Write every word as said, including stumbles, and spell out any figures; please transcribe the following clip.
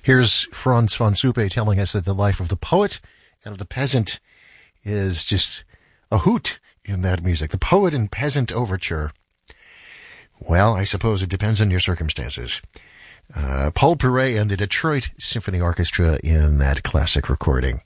Here's Frans van Suppe telling us that the life of the poet and of the peasant is just a hoot in that music. The Poet and Peasant Overture. Well, I suppose it depends on your circumstances. Uh, Paul Perret and the Detroit Symphony Orchestra in that classic recording.